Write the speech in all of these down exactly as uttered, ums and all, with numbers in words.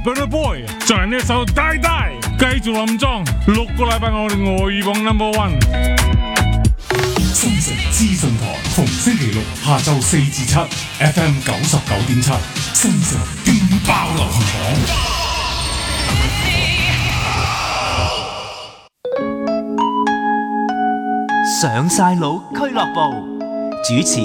Burna Boy 就係呢一首 Die Die， 繼續冧莊，六個禮拜我哋外語榜 number one。 新城資訊台逢星期六下晝四至七 ，F M 九十九點七，新城勁爆流行榜。 上晒腦俱樂部主持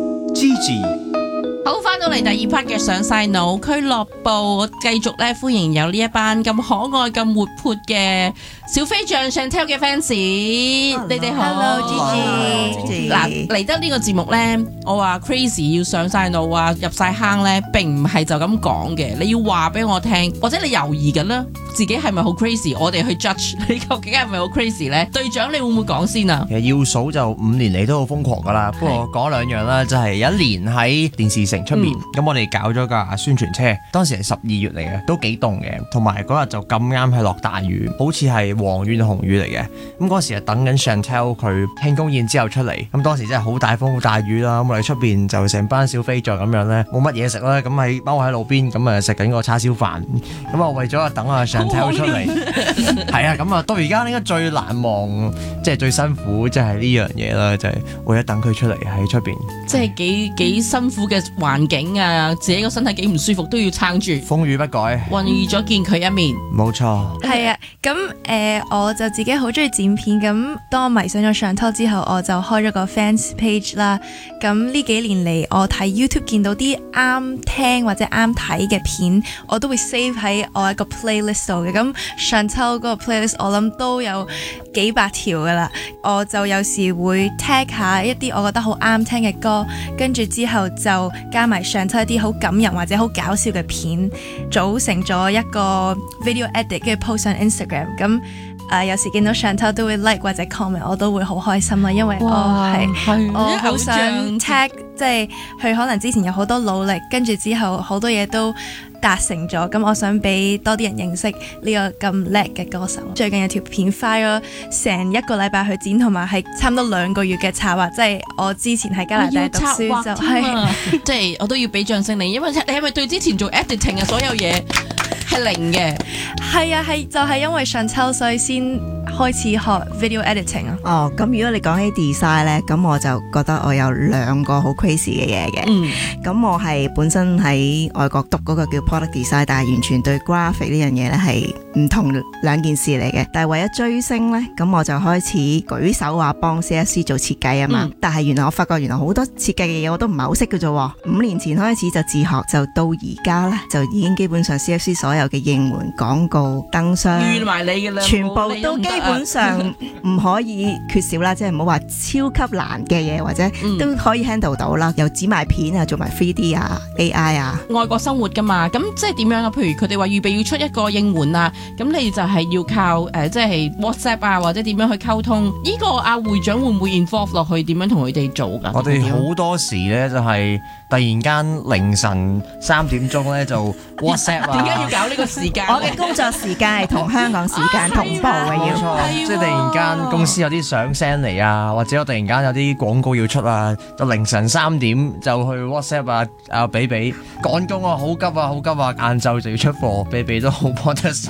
Gigi。 好，翻到嚟第二 part 嘅上晒腦俱樂部，繼續咧歡迎有呢一班咁可愛、咁活潑嘅小飛象 Chantel 嘅 fans， 你哋好 ，Hello，Gigi。 嗱，嚟得呢個節目咧，我話 crazy 要上晒腦啊，入晒坑咧，並唔係就咁講嘅，你要話俾我聽，或者你猶豫緊啦，自己係咪好 crazy？我哋去 judge 你究竟係咪好 crazy 咧？隊長，你會唔會講先啊？ 其實要數就五年嚟都好瘋狂噶啦，不過講兩樣啦，就係、是、有一年喺電視城出面，咁、嗯、我哋搞咗架宣傳車，當時係十二月嚟嘅，都幾凍嘅，同埋嗰日就咁啱係落大雨，好似係黃雨定紅雨嚟嘅。咁嗰時係等緊 Chantel 佢慶功宴之後出嚟，咁當時真係好大風好大雨啦，咁我哋出邊就成班小飛象咁樣咧，冇乜嘢食啦，咁喺踎喺路邊咁啊食緊個叉燒飯，咁啊為咗等阿 Chantel 出嚟，係啊，咁啊到而家應該最難忘，即係最辛苦，即係呢樣嘢啦，就係為咗等佢出嚟喺出邊， 即係幾幾辛苦嘅環境啊，自己個身體幾唔舒服都要撐住， 風雨不改， 運預咗見佢一面， 冇錯。 係啊，咁誒、呃、我就自己好中意剪片，咁當我迷上咗Chantel之後，我就開咗個 fans page 啦。咁呢幾年嚟，我睇 YouTube 見到啲啱聽或者啱睇嘅片，我都會 save 喺我一個 playlist 度嘅。咁Chantel嗰個 playlist 我諗都有幾百條噶啦，我就有時會 tag 下一啲我覺得好啱聽嘅歌，跟住之後就加埋Chantel一啲好感人或者好搞笑嘅片，組成咗一個 video edit 跟住 post 上 Instagram。咁誒、呃、有時見到Chantel都會 like 或者 comment， 我都會好開心啦，因為我係我好想 tag， 即係佢可能之前有好多努力，跟住之後好多嘢都達成咗，咁我想俾多啲人認識呢個咁叻嘅歌手。最近有條片花咗成一個禮拜去剪，同埋係差唔多兩個月嘅策劃，即係我之前喺加拿大讀書就係， 即係我都要俾掌聲你，因為你係咪對之前做 editing 嘅所有嘢係零嘅？ 係啊，係就係、是、因為Chantel所以先開始學 video editing 啊。 哦，咁如果你講起 design 咧，咁我就覺得我有兩個好 crazy 嘅嘢嘅。嗯，咁我係本身喺外國讀嗰個叫 product design， 但係完全對 graphic 呢樣嘢咧係唔同兩件事嚟嘅。但係為咗追星咧，咁我就開始舉手話幫 C S C 做設計啊嘛。嗯、但係原來我發覺原來好多設計嘅嘢我都唔係好識嘅啫。五年前開始就自學，就到而家咧就已經基本上 C S C 所有嘅應援廣告、燈箱， 預埋你嘅啦， 全部都基本上唔可以缺少啦。即係唔好話超級難嘅嘢，或者都可以 handle 到啦。又剪埋片啊，做埋 three D 啊、A I 啊。 外國生活噶嘛，咁即係點樣啊？譬如佢哋話預備要出一個應援啊，咁你就係要靠誒、呃，即係 WhatsApp 啊，或者點樣去溝通？呢、這個阿會長會唔會 involve 落去？點樣同佢哋做噶？ 我哋好多時咧就係突然間凌晨三點鐘咧就 WhatsApp 啊。 點解要搞呢個時間？ 我嘅工作時間係同香港時間同步嘅，要冇錯，即係突然間公司有啲相 send 嚟啊，或者我突然間有啲廣告要出啊，就凌晨三點就去 WhatsApp 啊，啊比比趕工啊，好急啊，好急啊，晏晝就要出貨，比比都好幫得手。